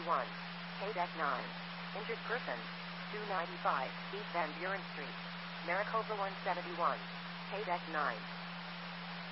171, K-Deck 9. Injured person, 295, East Van Buren Street. Maricopa 171, K-Deck 9.